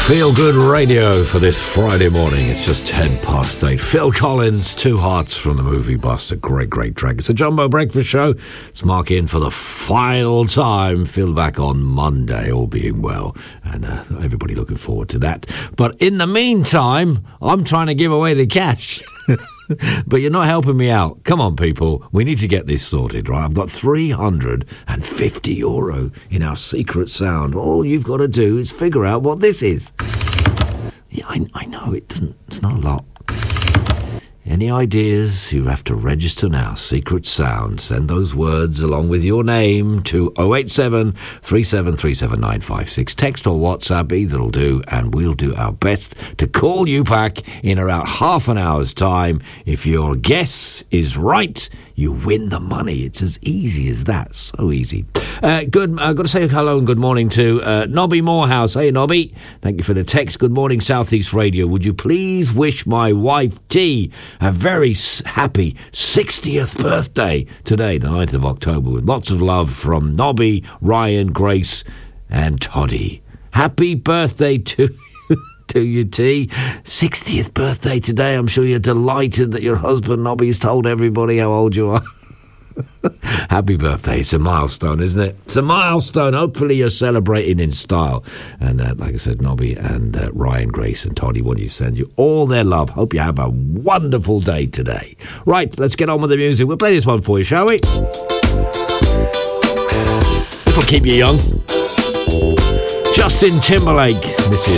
Feel Good Radio for this Friday morning. It's just 8:10. Phil Collins, Two Hearts from the movie Bust. A great track. It's a Jumbo Breakfast Show. It's Mark in for the final time. Phil back on Monday, all being well. And everybody looking forward to that. But in the meantime, I'm trying to give away the cash. But you're not helping me out. Come on, people. We need to get this sorted, right? I've got €350 in our secret sound. All you've got to do is figure out what this is. Yeah, I know it's not a lot. Any ideas? You have to register now. Secret sound. Send those words along with your name to 087 3737 956. Text or WhatsApp, either will do, and we'll do our best to call you back in about half an hour's time. If your guess is right, you win the money. It's as easy as that. So easy. Good. I've got to say hello and good morning to Nobby Morehouse. Hey, Nobby. Thank you for the text. Good morning, Southeast Radio. Would you please wish my wife, T, a very happy 60th birthday today, the 9th of October, with lots of love from Nobby, Ryan, Grace, and Toddy. Happy birthday to you, T. 60th birthday today. I'm sure you're delighted that your husband, Nobby's told everybody how old you are. Happy birthday. It's a milestone, isn't it? It's a milestone. Hopefully you're celebrating in style. And like I said, Nobby and Ryan, Grace and Toddy want you to send you all their love. Hope you have a wonderful day today. Right, let's get on with the music. We'll play this one for you, shall we? This will keep you young. Justin Timberlake. This is